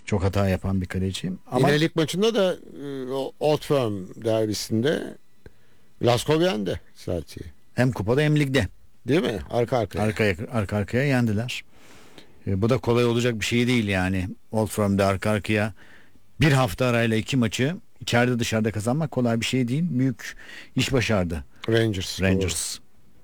Çok hata yapan bir kaleci. Ama Yine lig maçında da Old Firm derbisinde Glasgow yendi Celtic'i. hem kupada hem ligde Değil mi? Arka arkaya. arka arkaya yendiler. Bu da kolay olacak bir şey değil yani. Old Firm'de arka arkaya bir hafta arayla 2 maçı içeride dışarıda kazanmak kolay bir şey değil. Büyük iş başardı Rangers. Rangers.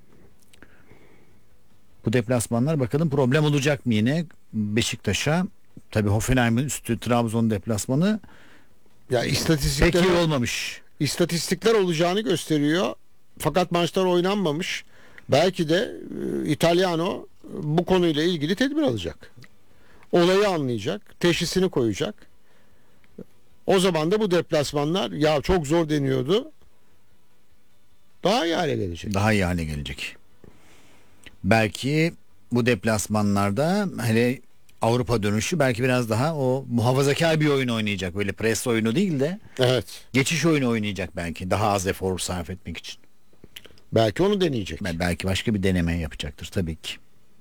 Bu deplasmanlar bakalım problem olacak mı yine Beşiktaş'a? Tabii Hoffenheim'in üstü Trabzon deplasmanı Ya pek iyi istatistikler, olmamış. istatistikler olacağını gösteriyor. Fakat maçlar oynanmamış. Belki de Italiano bu konuyla ilgili tedbir alacak. Olayı anlayacak, teşhisini koyacak. O zaman da bu deplasmanlar ya çok zor deniyordu. Daha iyi hale gelecek. Daha iyi hale gelecek. Belki bu deplasmanlarda hele Avrupa dönüşü belki biraz daha o muhafazakar bir oyun oynayacak. Böyle pres oyunu değil de Evet. geçiş oyunu oynayacak belki. Daha az efor sarf etmek için. Belki onu deneyecek. Belki başka bir deneme yapacaktır tabii ki.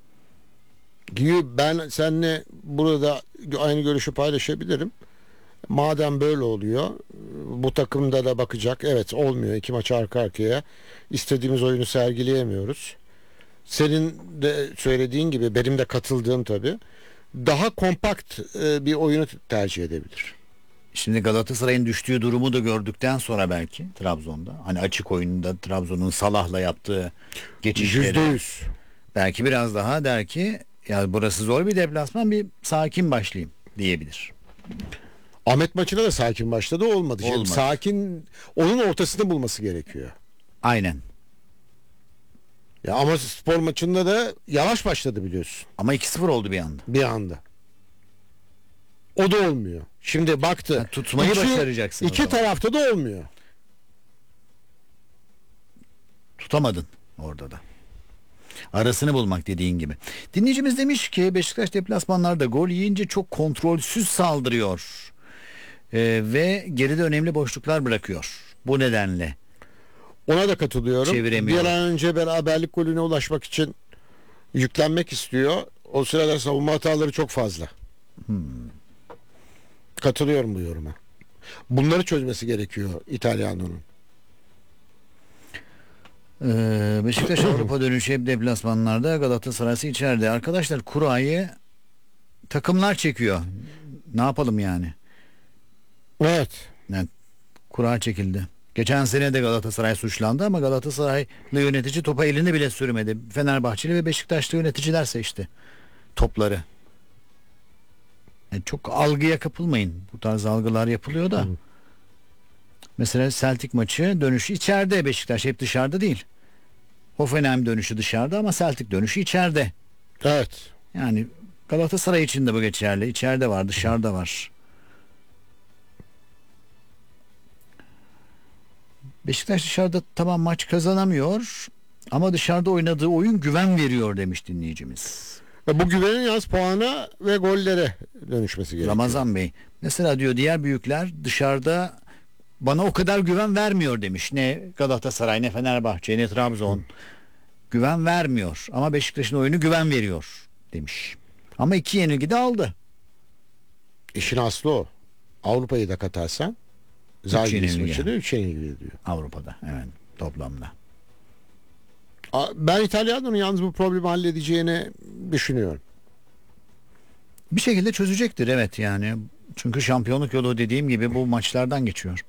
Ben seninle burada aynı görüşü paylaşabilirim. Madem böyle oluyor, bu takımda da bakacak. Evet, olmuyor. 2 maç arka arkaya. İstediğimiz oyunu sergileyemiyoruz. Senin de söylediğin gibi, benim de katıldığım tabii. Daha kompakt bir oyunu tercih edebilir. Şimdi Galatasaray'ın düştüğü durumu da gördükten sonra belki Trabzon'da hani açık oyunda Trabzon'un Salah'la yaptığı geçişleri %100. belki biraz daha der ki ya burası zor bir deplasman bir sakin başlayayım diyebilir. Ahmet maçına da sakin başladı, olmadı. Şimdi Olmadı. sakin, onun ortasını bulması gerekiyor. Aynen. Ya ama spor maçında da yavaş başladı biliyorsun. Ama 2-0 oldu bir anda. Bir anda. O da olmuyor. Şimdi baktı. Yani tutmayı başaracaksın o İki zaman. tarafta da olmuyor. Tutamadın orada da. Arasını bulmak dediğin gibi. Dinleyicimiz demiş ki Beşiktaş deplasmanlarda gol yiyince çok kontrolsüz saldırıyor. Ve geride önemli boşluklar bırakıyor. Bu nedenle Ona da katılıyorum. çeviremiyor. Bir an önce beraberlik golüne ulaşmak için yüklenmek istiyor. O sırada savunma hataları çok fazla. Katılıyorum bu yoruma. Bunları çözmesi gerekiyor İtalyana'nın. Beşiktaş Avrupa dönüşü hep deplasmanlarda, Galatasaray'sı içeride. Arkadaşlar kurayı takımlar çekiyor. Ne yapalım yani? Evet. Yani kura çekildi. Geçen sene de Galatasaray suçlandı ama Galatasaraylı yönetici topa elini bile sürmedi. Fenerbahçeli ve Beşiktaşlı yöneticiler seçti topları. Yani çok algıya kapılmayın. Bu tarz algılar yapılıyor da. Mesela Celtic maçı dönüşü içeride, Beşiktaş hep dışarıda değil. Hoffenheim dönüşü dışarıda ama Celtic dönüşü içeride. Evet. Yani Galatasaray için de bu geçerli. İçeride var, dışarıda var. Beşiktaş dışarıda tamam maç kazanamıyor ama dışarıda oynadığı oyun güven veriyor demiş dinleyicimiz. Bu güvenin yalnız puana ve gollere dönüşmesi gerekiyor. Ramazan Bey mesela diyor diğer büyükler dışarıda bana o kadar güven vermiyor demiş. Ne Galatasaray ne Fenerbahçe ne Trabzon güven vermiyor ama Beşiktaş'ın oyunu güven veriyor demiş. Ama 2 yenilgi de aldı. İşin aslı o. Avrupa'yı da katarsan Zalgiris yenilgi. maçı da 3 yenilgi diyor. Avrupa'da evet toplamda. Ben İtalya'nın yalnız bu problemi halledeceğini düşünüyorum. Bir şekilde çözecektir evet yani. Çünkü şampiyonluk yolu dediğim gibi bu maçlardan geçiyor.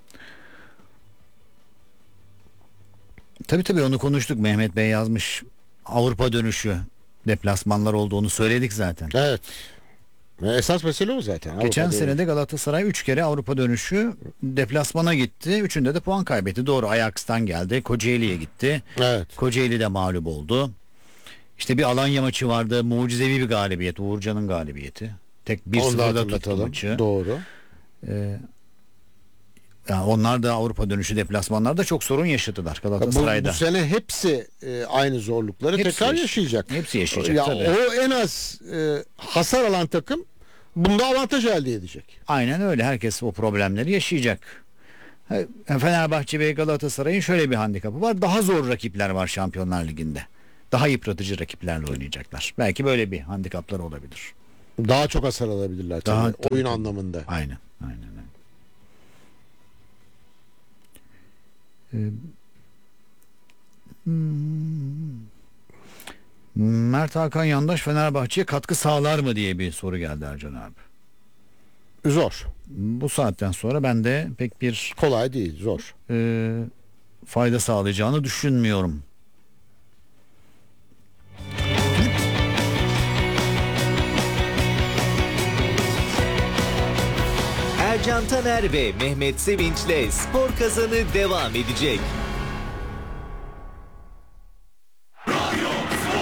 Tabii onu konuştuk. Mehmet Bey yazmış. Avrupa dönüşü deplasmanlar olduğunu söyledik zaten. Evet. Esas mesele o zaten. Geçen Avrupa'da sene de Galatasaray 3 kere Avrupa dönüşü deplasmana gitti. 3'ünde de puan kaybetti. Doğru Ajax'tan geldi. Kocaeli'ye gitti. Evet. Kocaeli de mağlup oldu. İşte bir Alanya maçı vardı. Mucizevi bir galibiyet. Uğurcan'ın galibiyeti. Tek Onu da 1-0'da tuttu hatırlatalım. maçı. Doğru. Yani onlar da Avrupa dönüşü deplasmanlarda çok sorun yaşadılar Galatasaray'da. Bu sene hepsi aynı zorlukları Hepsi tekrar yaş- yaşayacak. hepsi yaşayacak, Ya tabii. o en az hasar alan takım bunda avantaj elde edecek. Aynen öyle. Herkes o problemleri yaşayacak. Fenerbahçe ve Galatasaray'ın şöyle bir handikapı var. Daha zor rakipler var Şampiyonlar Ligi'nde. Daha yıpratıcı rakiplerle oynayacaklar. Belki böyle bir handikaplar olabilir. Daha çok hasar alabilirler tabii, Tabii, oyun tabii. anlamında. Aynen. Mert Hakan Yandaş Fenerbahçe'ye katkı sağlar mı diye bir soru geldi Ercan abi. Zor. Bu saatten sonra ben de pek bir Kolay değil, zor. fayda sağlayacağını düşünmüyorum. Ercan Taner ve Mehmet Sevinç'le Spor Kazanı devam edecek.